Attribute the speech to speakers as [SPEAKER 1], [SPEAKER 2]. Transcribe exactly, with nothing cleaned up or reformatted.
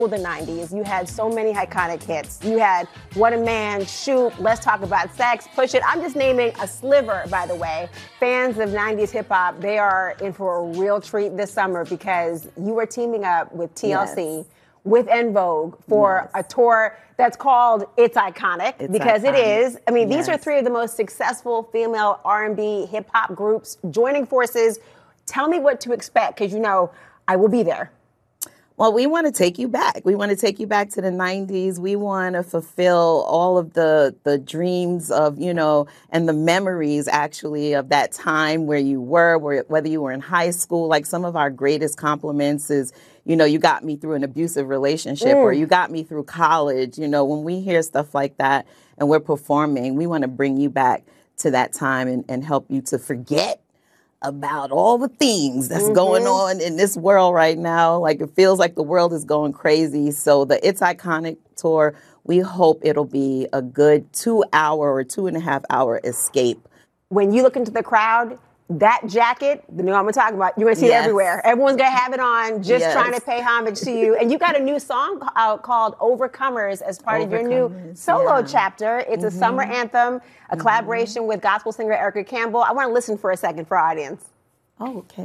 [SPEAKER 1] the nineties. You had so many iconic hits. You had What a Man, Shoot, Let's Talk About Sex, Push It. I'm just naming a sliver, by the way. Fans of nineties hip hop, they are in for a real treat this summer because you are teaming up with T L C, yes, with En Vogue for yes. a tour that's called It's Iconic, it's because iconic. It is. I mean, yes. these are three of the most successful female R and B hip hop groups joining forces. Tell me what to expect, because you know I will be there.
[SPEAKER 2] Well, we want to take you back. We want to take you back to the nineties. We want to fulfill all of the the dreams of, you know, and the memories actually of that time where you were, where, whether you were in high school. Like, some of our greatest compliments is, you know, you got me through an abusive relationship, mm. or you got me through college. You know, when we hear stuff like that and we're performing, we want to bring you back to that time and, and help you to forget about all the things that's mm-hmm. going on in this world right now. Like, it feels like the world is going crazy. So the It's Iconic tour, we hope it'll be a good two hour or two and a half hour escape.
[SPEAKER 1] When you look into the crowd, that jacket, the new I'm gonna talk about, you're gonna see yes. it everywhere. Everyone's gonna have it on, just yes. trying to pay homage to you. And you got a new song out called Overcomers as part Overcomers, of your new solo yeah. chapter. It's mm-hmm. a summer anthem, a mm-hmm. collaboration with gospel singer Erica Campbell. I want to listen for a second for our audience.
[SPEAKER 2] Oh, okay.